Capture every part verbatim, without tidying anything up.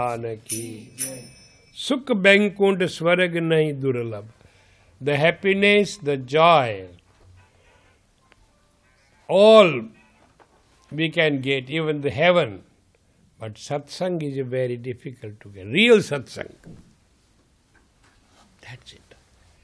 की सुख बैंकुंठ स्वर्ग नहीं दुर्लभ. The happiness, the joy, all we can get, even the heaven. But satsang is very difficult to get. Real satsang. That's it.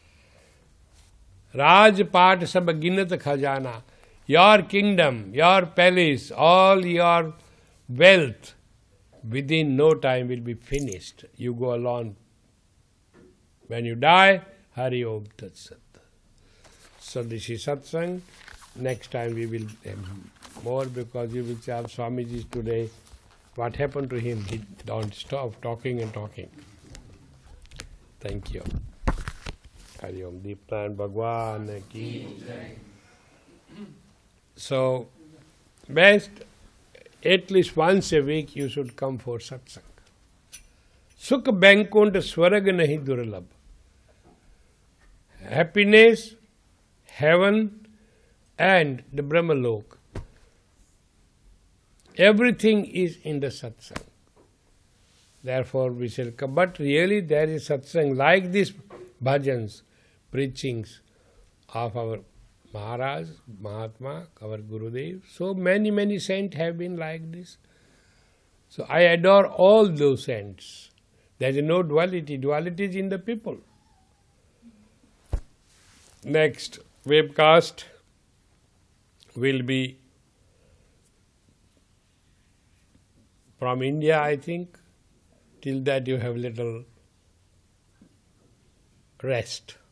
Rajpat sab ginat khajana. Your kingdom, your palace, all your wealth, within no time will be finished. You go alone. When you die, Hari Om Tat Sat. So this is satsang. Next time we will have more, because you will say, Swamiji today, what happened to him? He don't stop talking and talking. Thank you. Hari Om. Deepnand Bhagwan ki. So, best, at least once a week you should come for satsang. Sukh Bankund Swarag Nahi Durlabh. Happiness, heaven, and the Brahmalok. Everything is in the satsang. Therefore we shall come. But really there is satsang like these bhajans, preachings of our Maharaj, Mahatma, our Gurudev. So many, many saints have been like this. So I adore all those saints. There is no duality. Duality is in the people. Next webcast will be from India, I think. Till that you have little rest.